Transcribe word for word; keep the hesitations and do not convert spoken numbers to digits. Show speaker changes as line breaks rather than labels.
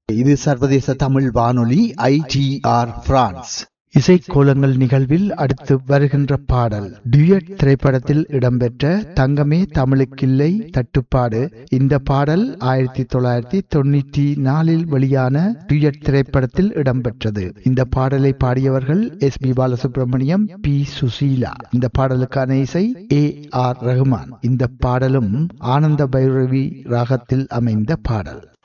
இது சர்வதேச தமிழ் வானொலி ஐ டி ஆர் பிரான்ஸ். இசைக்கோலங்கள் நிகழ்வில் அடுத்து வருகின்ற பாடல் டுயட் திரைப்படத்தில் இடம்பெற்ற தங்கமே தமிழுக்கில்லை தட்டுப்பாடு. இந்த பாடல் ஆயிரத்தி தொள்ளாயிரத்தி தொண்ணூற்றி நாலில் வெளியான டுயட் திரைப்படத்தில் இடம்பெற்றது. இந்த பாடலை பாடியவர்கள் S B Balasubramaniam, B Susheela. இந்த பாடலுக்கான இசை ஏ ஆர் ரஹ்மான். இந்த பாடலும் ஆனந்த பைரவி ராகத்தில் அமைந்த பாடல்.